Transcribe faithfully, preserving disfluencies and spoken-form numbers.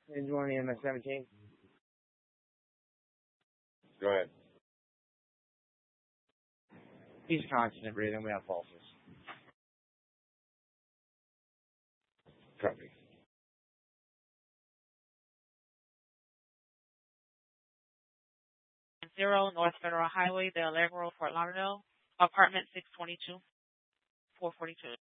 Is one M S seventeen? Go ahead. He's constant breathing. We have pulses. Copy. Zero North Federal Highway, the Allegro, Fort Lauderdale, apartment six twenty-two, four forty-two.